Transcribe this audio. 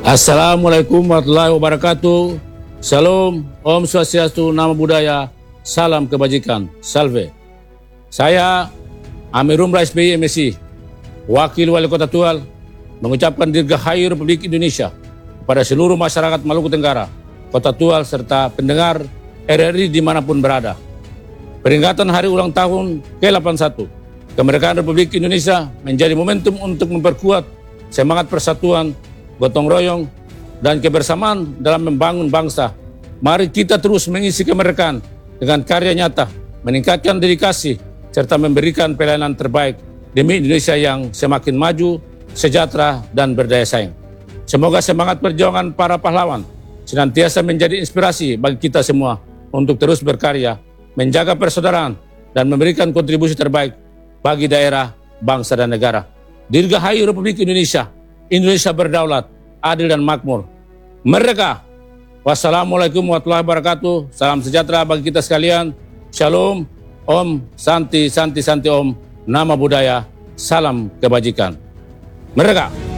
Assalamualaikum warahmatullahi wabarakatuh. Salam, Om Swastiastu, Nama Budaya, Salam Kebajikan, Salve. Saya Amirul SBY MSI, Wakil Wali Kota Tual, mengucapkan Dirgahayu Republik Indonesia kepada seluruh masyarakat Maluku Tenggara, Kota Tual, serta pendengar RRI dimanapun berada. Peringatan Hari Ulang Tahun ke-81 Kemerdekaan Republik Indonesia menjadi momentum untuk memperkuat semangat persatuan, gotong royong, dan kebersamaan dalam membangun bangsa. Mari kita terus mengisi kemerdekaan dengan karya nyata, meningkatkan dedikasi, serta memberikan pelayanan terbaik demi Indonesia yang semakin maju, sejahtera, dan berdaya saing. Semoga semangat perjuangan para pahlawan senantiasa menjadi inspirasi bagi kita semua untuk terus berkarya, menjaga persaudaraan, dan memberikan kontribusi terbaik bagi daerah, bangsa, dan negara. Dirgahayu Republik Indonesia. Indonesia berdaulat, adil, dan makmur. Merdeka! Wassalamualaikum warahmatullahi wabarakatuh. Salam sejahtera bagi kita sekalian. Shalom, Om, Santi, Santi, Santi Om. Nama Budaya, Salam Kebajikan. Merdeka!